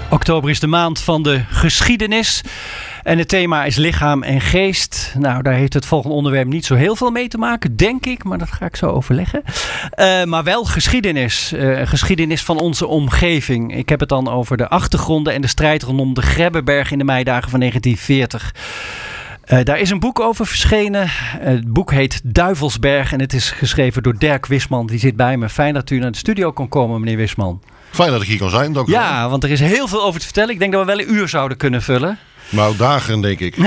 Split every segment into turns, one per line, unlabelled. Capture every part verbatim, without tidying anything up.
Oktober is de maand van de geschiedenis. En het thema is lichaam en geest. Nou, daar heeft het volgende onderwerp niet zo heel veel mee te maken, denk ik. Maar dat ga ik zo overleggen. Uh, maar wel geschiedenis. Uh, geschiedenis van onze omgeving. Ik heb het dan over de achtergronden en de strijd rondom de Grebbeberg in de meidagen van negentien veertig. Uh, daar is een boek over verschenen. Uh, het boek heet Duivelsberg en het is geschreven door Dirk Wisman. Die zit bij me. Fijn dat u naar de studio kon komen, meneer Wisman.
Fijn dat ik hier kan zijn, dank u wel.
Ja, want er is heel veel over te vertellen. Ik denk dat we wel een uur zouden kunnen vullen.
Nou, dagen denk ik.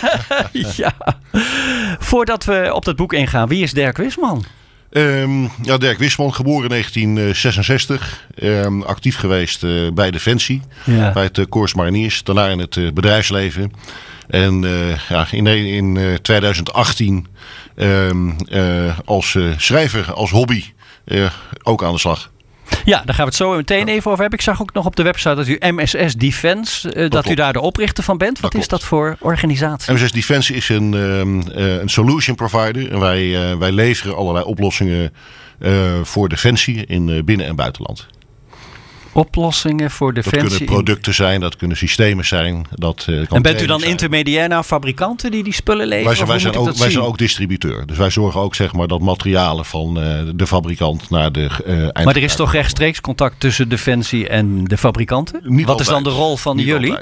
Ja. Voordat we op dat boek ingaan, wie is Dirk Wisman?
Um, ja, Dirk Wisman, geboren in negentien zesenzestig. Um, actief geweest uh, bij Defensie, ja. bij het uh, Corps Mariniers. Daarna in het uh, bedrijfsleven. En uh, ja, in, in uh, twintig achttien um, uh, als uh, schrijver, als hobby, uh, ook aan de slag.
Ja, daar gaan we het zo meteen even over hebben. Ik zag ook nog op de website dat u M S S Defense, uh, dat, dat u daar de oprichter van bent. Wat dat is dat voor organisatie?
M S S Defense is een, um, uh, een solution provider. En wij, uh, wij leveren allerlei oplossingen uh, voor defensie in uh, binnen- en buitenland.
Oplossingen voor defensie.
Dat kunnen producten zijn, dat kunnen systemen zijn. Dat, uh, kan
en bent u dan
zijn.
intermediair naar fabrikanten die die spullen leveren?
Wij zijn, wij zijn, ook, wij zijn ook distributeur. Dus wij zorgen ook zeg maar, dat materialen van uh, de fabrikant naar de uh, eindgebruiker.
Maar er is toch rechtstreeks contact tussen defensie en de fabrikanten?
Niet
Wat
altijd.
is dan de rol van
Niet
jullie?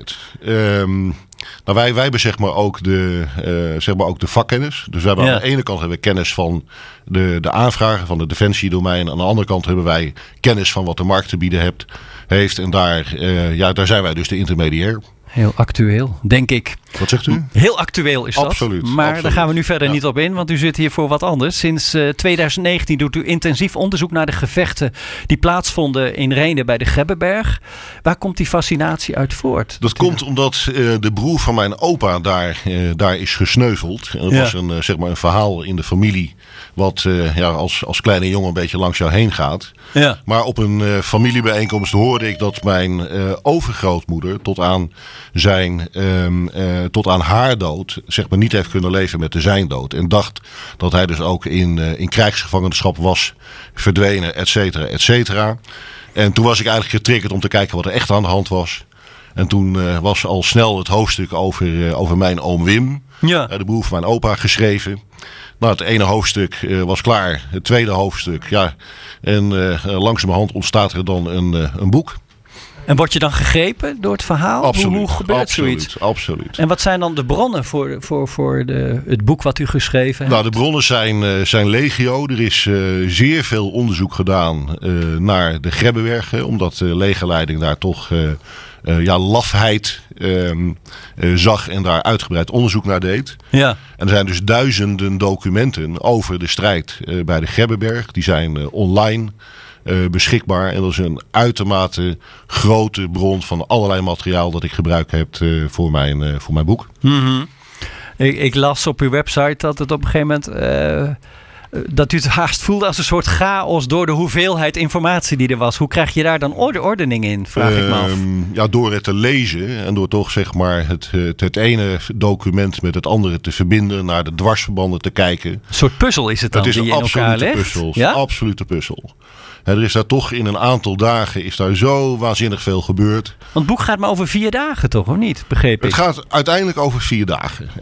Um, nou, wij, wij hebben zeg maar, ook de, uh, zeg maar ook de vakkennis. Dus we hebben ja. aan de ene kant hebben we kennis van de, de aanvragen van het defensiedomein. Aan de andere kant hebben wij kennis van wat de markt te bieden hebt, heeft. En daar, uh, ja, daar zijn wij dus de intermediair.
Heel actueel, denk ik.
Wat zegt u?
Heel actueel is dat.
Absoluut.
Maar
absoluut.
daar gaan we nu verder
ja.
niet op in, want u zit hier voor wat anders. Sinds uh, twintig negentien doet u intensief onderzoek naar de gevechten die plaatsvonden in Rhenen bij de Grebbeberg. Waar komt die fascinatie uit voort?
Dat komt omdat uh, de broer van mijn opa daar, uh, daar is gesneuveld. En dat ja. was een, uh, zeg maar een verhaal in de familie wat uh, ja, als, als kleine jongen een beetje langs jou heen gaat. Ja. Maar op een uh, familiebijeenkomst hoorde ik dat mijn uh, overgrootmoeder tot aan zijn, um, uh, tot aan haar dood zeg maar niet heeft kunnen leven met de zijn dood. En dacht dat hij dus ook in, uh, in krijgsgevangenschap was verdwenen, et cetera, et cetera. En toen was ik eigenlijk getriggerd om te kijken wat er echt aan de hand was. En toen uh, was al snel het hoofdstuk over, uh, over mijn oom Wim, ja. uh, de broer van mijn opa, geschreven. Nou, het ene hoofdstuk uh, was klaar. Het tweede hoofdstuk, ja. En uh, langzamerhand ontstaat er dan een, uh, een boek.
En word je dan gegrepen door het verhaal?
Absoluut.
Hoe, hoe gebeurt
absoluut,
zoiets?
Absoluut.
En wat zijn dan de bronnen voor, voor, voor de, het boek wat u geschreven hebt?
Nou, de bronnen zijn, uh, zijn legio. Er is uh, zeer veel onderzoek gedaan uh, naar de Grebbeberg. Omdat de legerleiding daar toch uh, uh, ja, lafheid uh, uh, zag en daar uitgebreid onderzoek naar deed. Ja. En er zijn dus duizenden documenten over de strijd uh, bij de Grebbeberg. Die zijn uh, online Uh, beschikbaar. En dat is een uitermate grote bron van allerlei materiaal dat ik gebruikt heb uh, voor, mijn, uh, voor mijn boek.
Mm-hmm. ik, ik las op uw website dat het op een gegeven moment Uh, dat u het haast voelde als een soort chaos door de hoeveelheid informatie die er was. Hoe krijg je daar dan orde, ordening in, vraag uh, ik me af.
Ja, door het te lezen en door toch zeg maar het, het, het ene document met het andere te verbinden, naar de dwarsverbanden te kijken. Een
soort puzzel is het dan,
het is
die je in elkaar legt?
Puzzels, ja? Absolute puzzel. He, er is daar toch in een aantal dagen is daar zo waanzinnig veel gebeurd.
Want het boek gaat maar over vier dagen toch, of niet? Begreep ik.
Het gaat uiteindelijk over vier dagen.